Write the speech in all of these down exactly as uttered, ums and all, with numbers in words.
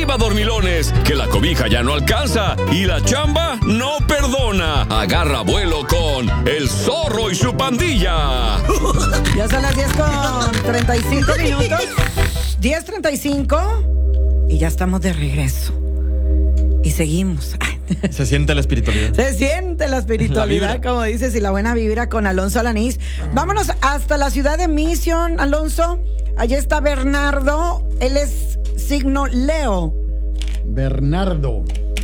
arriba, dormilones, que la cobija ya no alcanza y la chamba no perdona. Agarra vuelo con El Zorro y su pandilla. Ya son las diez con treinta y cinco minutos. diez treinta y cinco y ya estamos de regreso. Y seguimos. Se siente la espiritualidad. Se siente la espiritualidad, La como dices, y la buena vibra con Alonso Alanís. Vámonos hasta la ciudad de Mission, Alonso. Allí está Bernardo. Él es signo Leo. Bernardo.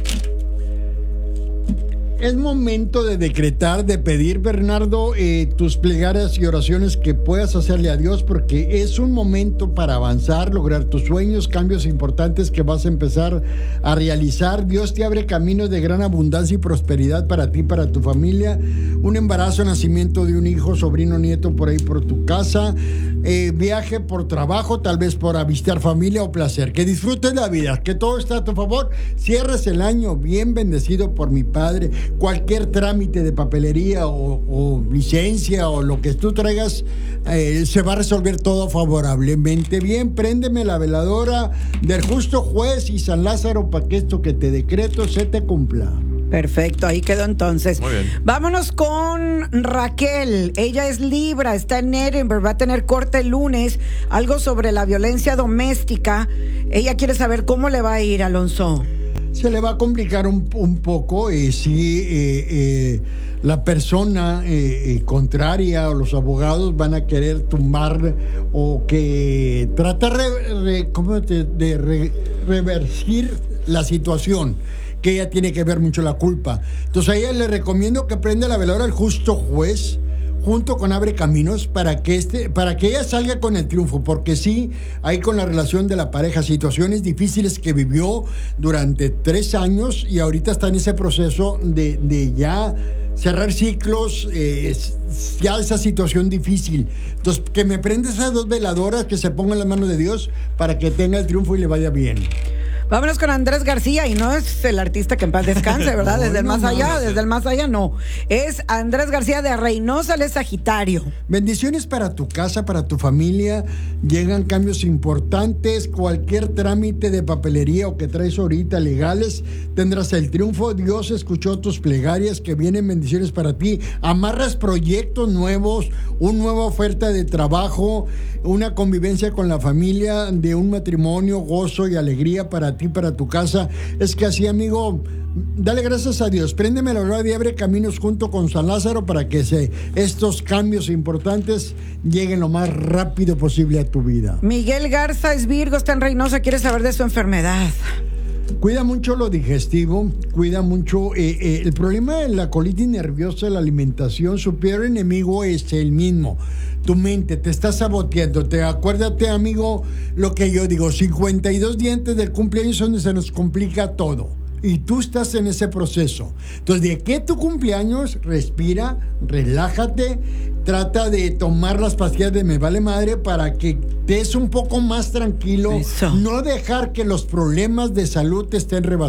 Es momento de decretar, de pedir, Bernardo, eh, tus plegarias y oraciones que puedas hacerle a Dios, porque es un momento para avanzar, lograr tus sueños, cambios importantes que vas a empezar a realizar. Dios te abre caminos de gran abundancia y prosperidad para ti, para tu familia. Un embarazo, nacimiento de un hijo, sobrino, nieto por ahí por tu casa. Eh, viaje por trabajo, tal vez por avistar familia o placer. Que disfrutes la vida, que todo está a tu favor. Cierres el año bien bendecido por mi Padre. Cualquier trámite de papelería o, o licencia o lo que tú traigas, eh, se va a resolver todo favorablemente. Bien, préndeme la veladora del justo juez y San Lázaro para que esto que te decreto se te cumpla. Perfecto, ahí quedó entonces. Muy bien. Vámonos con Raquel. Ella es Libra, está en Edinburgh, va a tener corte el lunes. Algo sobre la violencia doméstica. Ella quiere saber cómo le va a ir, Alonso. Se le va a complicar un, un poco eh, si eh, eh, la persona eh, eh, contraria o los abogados van a querer tumbar o que tratar re, re, ¿cómo te, de re, revertir la situación, que ella tiene que ver mucho la culpa. Entonces a ella le recomiendo que prenda la veladora al justo juez junto con Abre Caminos para que este, para que ella salga con el triunfo, porque sí, hay con la relación de la pareja situaciones difíciles que vivió durante tres años y ahorita está en ese proceso de, de ya cerrar ciclos, eh, ya esa situación difícil. Entonces, que me prenda esas dos veladoras, que se ponga en las manos de Dios para que tenga el triunfo y le vaya bien. Vámonos con Andrés García, y no es el artista que en paz descanse, ¿verdad? No, Desde el no, más no, allá, no. desde el más allá no. Es Andrés García de Reynosa, él es Sagitario. Bendiciones para tu casa, para tu familia. Llegan cambios importantes. Cualquier trámite de papelería o que traes ahorita legales, tendrás el triunfo. Dios escuchó tus plegarias, que vienen bendiciones para ti. Amarras proyectos nuevos, una nueva oferta de trabajo, una convivencia con la familia, de un matrimonio, gozo y alegría para ti, para tu casa. Es que así, amigo, dale gracias a Dios. Préndeme la hora de Abre Caminos junto con San Lázaro para que se, estos cambios importantes lleguen lo más rápido posible a tu vida. Miguel Garza es Virgo, está en Reynosa, quiere saber de su enfermedad. Cuida mucho lo digestivo, cuida mucho eh, eh, el problema de la colitis nerviosa, la alimentación. Su peor enemigo es el mismo, tu mente. Te está saboteando. Te acuérdate, amigo, lo que yo digo, cincuenta y dos días antes del cumpleaños es donde se nos complica todo, y tú estás en ese proceso. Entonces, de que tu cumpleaños, respira, relájate, trata de tomar las pastillas de Me Vale Madre para que estés un poco más tranquilo. Eso. No dejar que los problemas de salud te estén rebasando.